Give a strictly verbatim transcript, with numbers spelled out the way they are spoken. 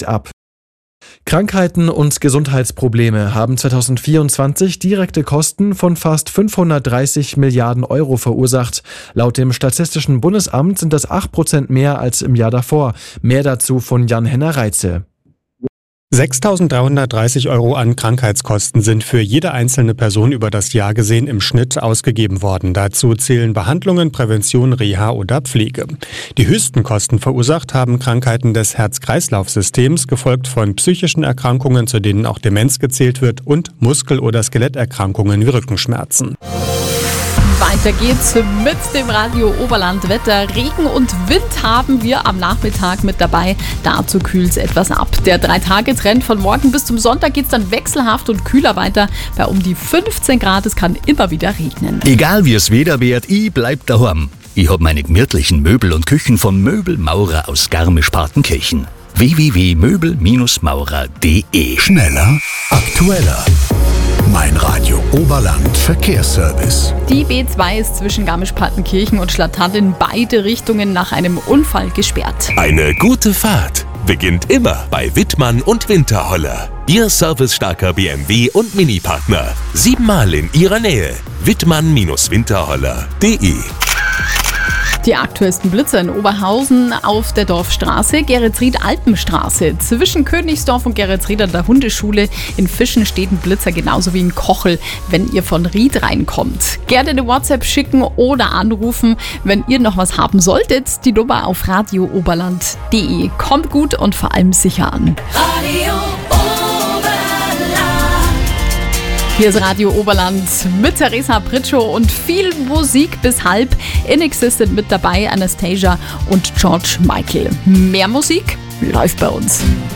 steigt ab. Krankheiten und Gesundheitsprobleme haben zweitausendvierundzwanzig direkte Kosten von fast fünfhundertdreißig Milliarden Euro verursacht. Laut dem Statistischen Bundesamt sind das acht Prozent mehr als im Jahr davor. Mehr dazu von Jan-Henner Reitze. sechstausenddreihundertdreißig Euro an Krankheitskosten sind für jede einzelne Person über das Jahr gesehen im Schnitt ausgegeben worden. Dazu zählen Behandlungen, Prävention, Reha oder Pflege. Die höchsten Kosten verursacht haben Krankheiten des Herz-Kreislauf-Systems, gefolgt von psychischen Erkrankungen, zu denen auch Demenz gezählt wird, und Muskel- oder Skeletterkrankungen wie Rückenschmerzen. Weiter geht's mit dem Radio Oberland Wetter. Regen und Wind haben wir am Nachmittag mit dabei. Dazu kühlt's etwas ab. Der Drei-Tage-Trend von morgen bis zum Sonntag geht's dann wechselhaft und kühler weiter. Bei um die fünfzehn Grad, es kann immer wieder regnen. Egal wie es Wetter wird, ich bleib daheim. Ich hab meine gemütlichen Möbel und Küchen von Möbelmaurer aus Garmisch-Partenkirchen. w w w punkt möbel maurer punkt d e. Schneller, aktueller. Mein Radio Oberland Verkehrsservice. Die B zwei ist zwischen Garmisch-Partenkirchen und Schladming in beide Richtungen nach einem Unfall gesperrt. Eine gute Fahrt beginnt immer bei Wittmann und Winterholler. Ihr servicestarker B M W und Mini-Partner. Siebenmal in Ihrer Nähe. Wittmann Winterholler punkt d e. Die aktuellsten Blitzer in Oberhausen auf der Dorfstraße, Geretsried-Alpenstraße. Zwischen Königsdorf und Geretsried an der Hundeschule in Fischen steht ein Blitzer, genauso wie in Kochel, wenn ihr von Ried reinkommt. Gerne eine WhatsApp schicken oder anrufen, wenn ihr noch was haben solltet. Die Nummer auf radio oberland punkt d e. Kommt gut und vor allem sicher an. Radio Hier ist Radio Oberland mit Theresa Pritschow und viel Musik bis halb. Inexistent mit dabei, Anastasia und George Michael. Mehr Musik läuft bei uns.